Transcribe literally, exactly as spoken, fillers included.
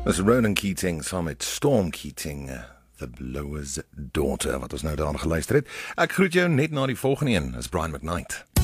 Dis Ronan Keating saam met Storm Keating, uh, The Blower's Daughter, wat ons nou daarna geluister het. Ek groet jou net na die volgende een, is Brian McKnight.